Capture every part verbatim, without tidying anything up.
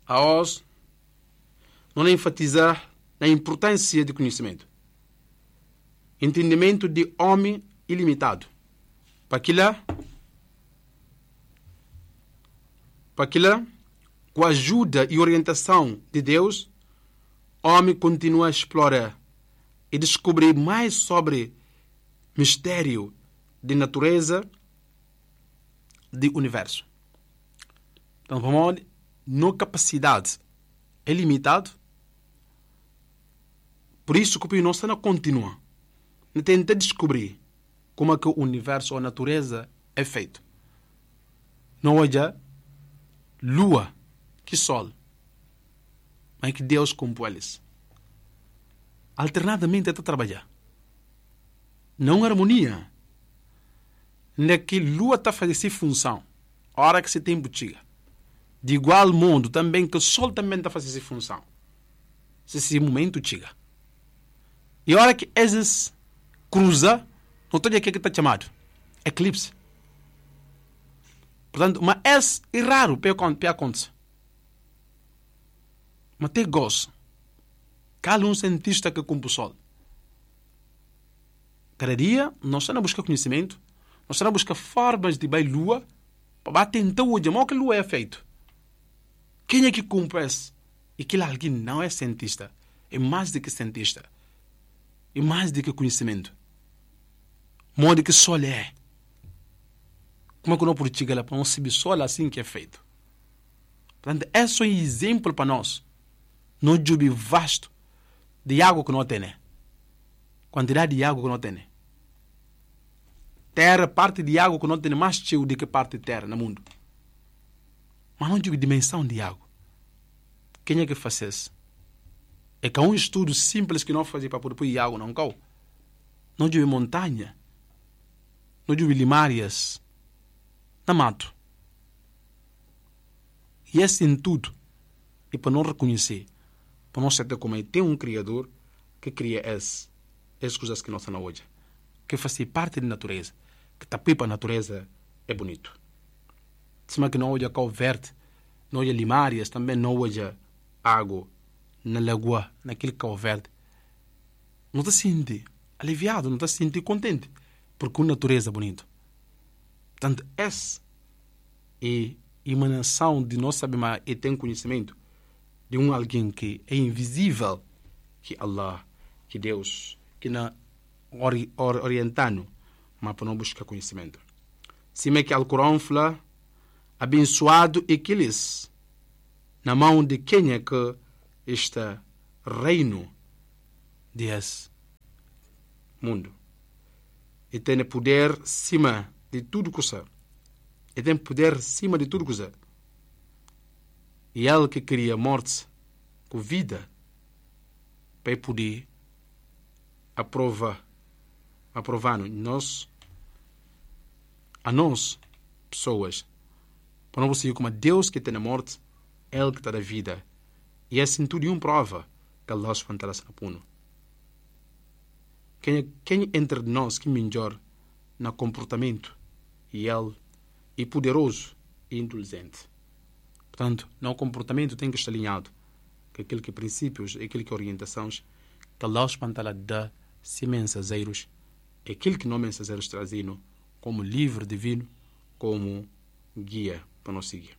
a nós não enfatizar a importância do conhecimento. Entendimento de homem ilimitado. Para aquilo, para aquilo, com a ajuda e orientação de Deus, o homem continua a explorar e descobrir mais sobre mistério de natureza do universo. Então, vamos nossa capacidade é limitada. Por isso que nós não continua a tentar descobrir como é que o universo ou a natureza é feito. Não olha lua, que sol, mas que Deus compôs eles. Alternadamente está a trabalhar. Não harmonia. Não que lua está a fazer essa função. A hora que você tem botiga. De igual modo também que o sol também está a fazer essa função. Esse momento chega. E a hora que esses cruza, não estou a dizer que está chamado eclipse. Portanto, mas é raro para acontecer. Mas tem gosto. Cada um cientista que cumpre o sol. Cada dia, nós estamos a buscar conhecimento, nós estamos a buscar formas de ver lua, para tentar hoje, mas o que a lua é feito? Quem é que cumpre isso? E que alguém não é cientista. É mais do que cientista. É mais do que conhecimento. Modo que sol é. Como é que não pode chegar lá para não subir sol assim que é feito? Portanto, é só um exemplo para nós. Não jubi vasto de água que não tem. Quantidade de água que não tem. Terra, parte de água que não tem mais cheio do que parte de terra no mundo. Mas não jubi dimensão de água. Quem é que faz isso? É que é um estudo simples que não fazia para poder pôr água, não cau. Não jubi montanha. Não jubi limárias. Na mato. E é assim tudo. E para não reconhecer, para não saber como é, tem um Criador que cria esse, essas coisas que nós estamos hoje. Que faz parte da natureza. Que tapar para a natureza é bonito. Se que não olha cal verde, não olha limárias, também não olha água na lagoa, naquele cal verde. Não está sentindo aliviado, não está sentindo contente. Porque a natureza é bonita. Portanto, essa é a emanação de nós sabermos e ter conhecimento de um alguém que é invisível, que Allah, que Deus, que na ori, or, orientando, mas para não buscar conhecimento. Se é que o Alcorão fala, abençoado é aqueles na mão de quem é que está reino desse mundo. E tem poder cima de tudo que é. E tem poder cima de tudo que é. E ele que cria morte com vida para poder aprovar, aprovar nós, a nós, pessoas, para não você como Deus que tem a morte, ele que está da vida. E assim tudo é uma prova que Allah subhanahu wa ta'ala se apuno. Quem, quem entre nós que melhor no comportamento e ele é poderoso e inteligente. Portanto, no comportamento tem que estar alinhado com aquilo que princípios, aquilo que orientações que Allah subhanahu wa ta'ala dá se mensageiros, aquilo que não mensageiros trazem como livro divino, como guia para nós seguir.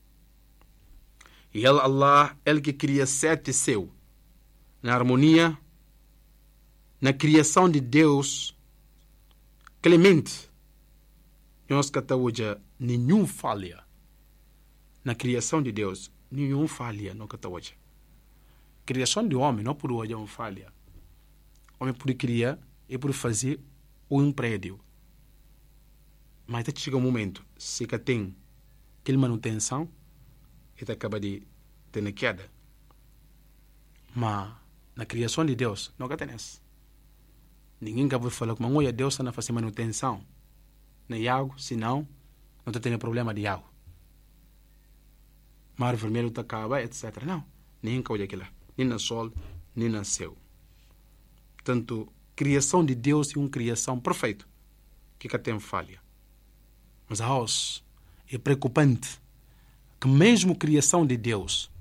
E ele, Allah, ele que cria sete seu, na harmonia, na criação de Deus, clemente, nós que hoje nenhum falha na criação de Deus, nenhum falha no que hoje. Criação de homem não por hoje é uma falha. O homem pode criar e pode fazer um prédio. Mas até chega um momento, se que tem aquela manutenção, ele acaba de ter na queda. Mas na criação de Deus, não tem isso. Ninguém acaba de falar que olha, Deus está a fazer manutenção na água, senão não está tendo problema de água. Mar vermelho está acaba, etcétera. Não, ninguém olha aquilo, nem no sol, nem no céu. Portanto, criação de Deus é uma criação perfeita, que cá tem falha. Mas a nós é preocupante que mesmo a criação de Deus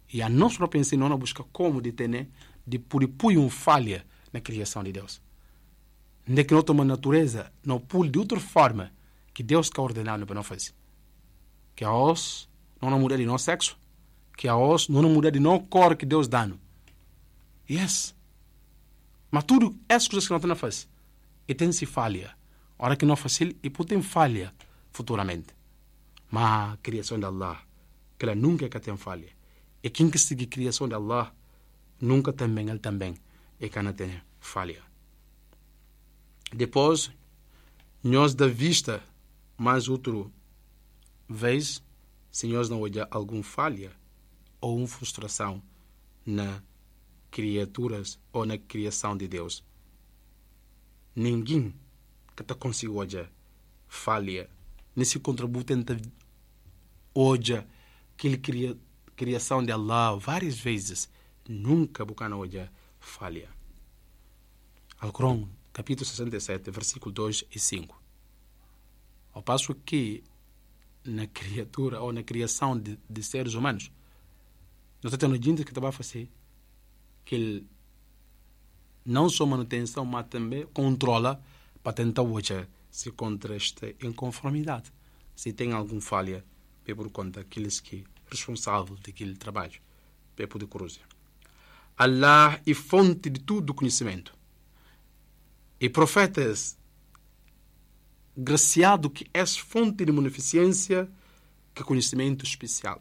E a nós próprios ensinos não busca como detener, de poder pôr uma falha na criação de Deus. De que nós, uma natureza, não pule de outra forma que Deus quer ordenar para nós fazer. Que a nós não muda de nosso sexo, que a nós não muda de nossa cor que Deus dá. Yes. Mas tudo essas coisas que nós temos a fazer, e tem-se falha. A hora que não fazemos, e pode falha futuramente. Mas a criação de Allah, que ela nunca que tem falha. E quem que segue a criação de Allah, nunca também, ele também, é que não tem falha. Depois, nós da vista, mais outro vez, se nós não olhar alguma falha ou uma frustração na criaturas ou na criação de Deus, ninguém que está consigo olhar falha nesse contributo tenta olhar aquela cria, criação de Allah várias vezes, nunca buscando olhar falha. Al-Quran, capítulo sessenta e sete, versículo dois e cinco. Ao passo que na criatura ou na criação de, de seres humanos, nós temos gente que está a fazer que ele não só manutenção, mas também controla para tentar olhar se contra esta inconformidade, se tem alguma falha é por conta daqueles que responsáveis daquele trabalho, é por corrosão. Allah é fonte de todo o conhecimento. E profetas graciado que é fonte de beneficência que conhecimento especial.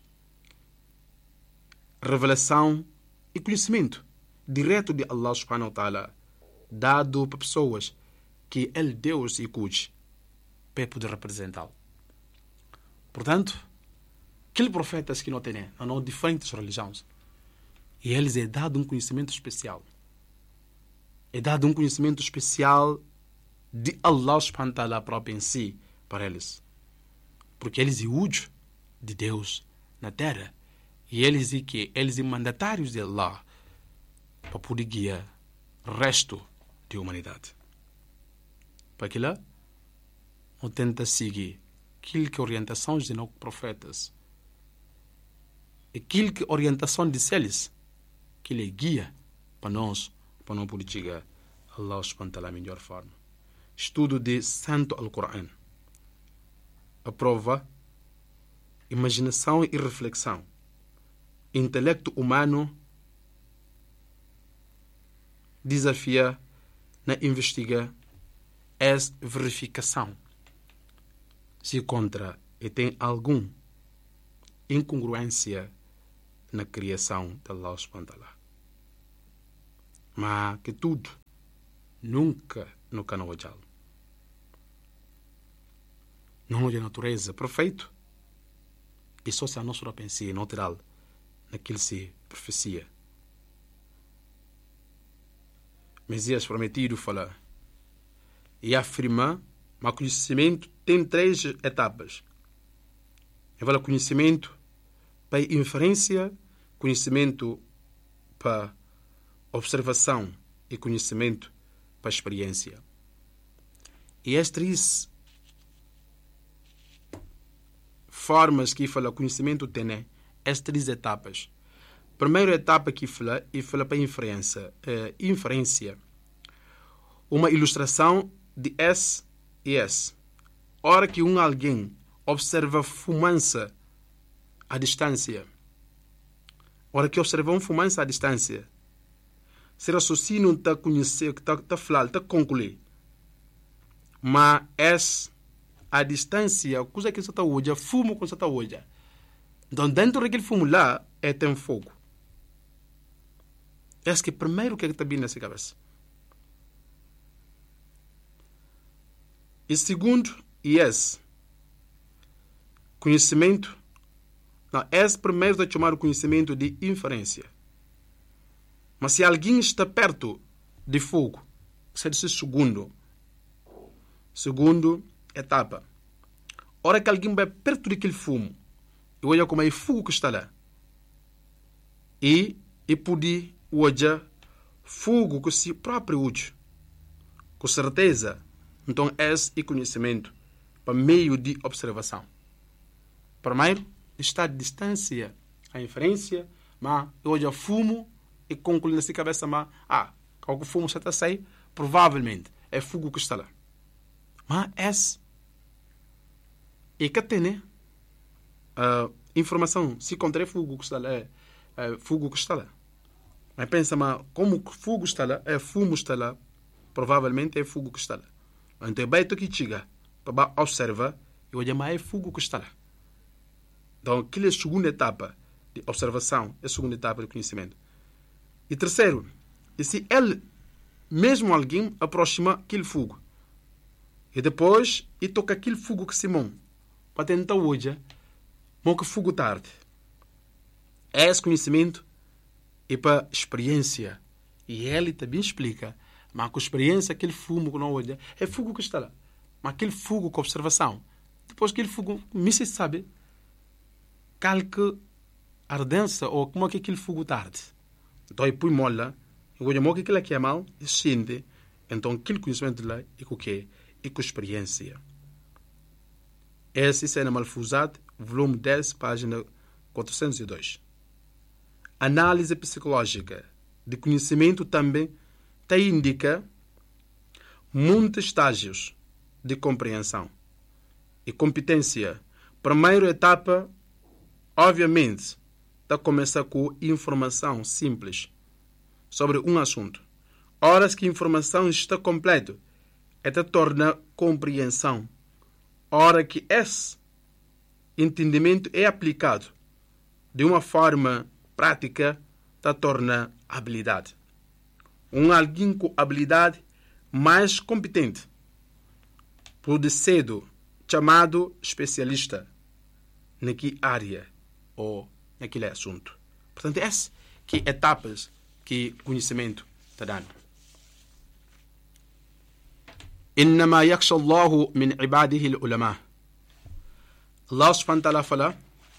Revelação e conhecimento direto de Allah subhanahu wa ta'ala dado para pessoas que ele Deus e cuide para poder representá-lo. Portanto, aqueles profetas que não têm, não há diferentes religiões, e eles é dado um conhecimento especial. É dado um conhecimento especial de Allah subhanahu wa ta'ala próprio em si para eles. Porque eles são úteis de Deus na terra. E eles são que eles são mandatários de Allah para poder guiar o resto da humanidade. Para que lá, não tenta seguir aquilo que orientações de nossos profetas, aquilo que orientação de eles, que ele guia para nós, para não poder chegar a Allah subhanahu wa ta'ala da melhor forma. Estudo de Santo Alcorão. A prova, imaginação e reflexão. Intelecto humano desafia na investiga é verificação se contra e tem alguma incongruência na criação de Allah subhanahu wa ta'ala. Mas que tudo nunca no canal ojalo. Não é a natureza perfeito e só se a nossa pensia natural naquilo se profecia. Messias prometido fala e afirma que o conhecimento tem três etapas. Ele fala conhecimento para inferência, conhecimento para observação e conhecimento para experiência. E estas três formas que fala conhecimento tem, estas três etapas. Primeira etapa que fala, e fala para inferência. É, inferência. Uma ilustração de S e S. Ora que um alguém observa fumaça à distância. Ora que observa uma fumaça à distância. Se raciocínio está conhecer, está está falar, está concluir. Mas S à distância, coisa que você está olhando, fumo que você está olhando. Então dentro daquele fumo lá, é tem fogo. Esse que é o primeiro que está vindo nessa cabeça. E segundo, yes. Conhecimento. Não, esse primeiro está chamado conhecimento de inferência. Mas se alguém está perto de fogo, isso é segundo. Segundo etapa. Ora que alguém vai perto daquele fumo, e olha como é fogo que está lá. E, e pode olhar fogo que se próprio útil. Com certeza. Então, esse é conhecimento para meio de observação. Primeiro, está a distância a inferência, mas eu já fumo e concluo nessa cabeça, mas, ah, algo fumo se está sai, provavelmente é fogo que está lá. Mas esse e que tem, né? Uh, informação, se encontrar fogo que está lá, é, é fogo que está lá. Mas pensa, mas como fogo está lá, é fumo está lá, provavelmente é fogo que está lá. Então, vai ter que chegar para observar e olhar, mas é fogo que está lá. Então, aquela é a segunda etapa de observação, é a segunda etapa de conhecimento. E terceiro, e se ele, mesmo alguém, aproxima aquele fogo, e depois, e toca aquele fogo que se mão, para tentar olhar, mas que fogo tarde. É esse conhecimento e para experiência. E ele também explica, mas com experiência, aquele fogo que não olha, é fogo que está lá. Mas aquele fogo com observação, depois aquele fogo, me se sabe, calque ardência ou como é que aquele fogo tarde. Então, e põe mola, e olha, como é que aquilo aqui é mal, e sente, então aquele conhecimento lá, e com o quê? E com experiência. Esse é na Malfuzat, volume dez, página quatrocentos e dois. Análise psicológica de conhecimento também te indica muitos estágios de compreensão e competência. Primeira etapa, obviamente, está a começar com informação simples sobre um assunto. Horas que a informação está completa, ela torna compreensão. Hora que esse entendimento é aplicado de uma forma prática, ela torna habilidade. Um alguém com habilidade mais competente pode ser chamado especialista naquela área ou naquele assunto. Portanto, essas que etapas que conhecimento está dando. إنما يخشى الله من عباده العلماء. Allah subhanahu wa ta'ala fala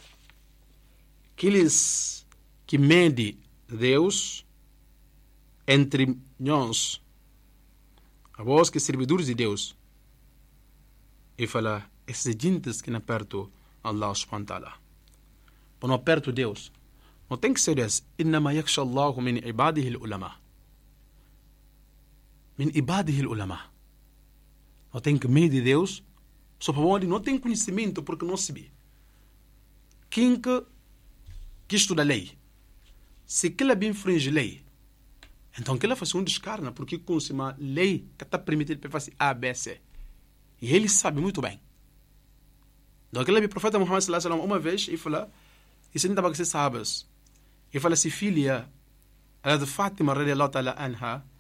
aqueles que medem Deus entre nós, a vós que servidores de Deus, e fala esses gente que não perto Allah subhanahu wa ta'ala. Para não perto Deus, não tem que ser esse. إنما يخشى الله من عباده العلماء. من عباده العلماء. Não tem que medir Deus, só para onde não tem conhecimento, porque não se vê. Quem que, que estuda a lei, se aquela bem infringe a lei, então aquela faz um descarna, porque com uma lei que está permitindo para fazer A, B, C. E ele sabe muito bem. Então aquele profeta Muhammad sallallahu alaihi wasallam uma vez, e falou, e se não estava com esses sahabas, e falou assim, filha, ela de Fátima, radiallahu ta'ala anha,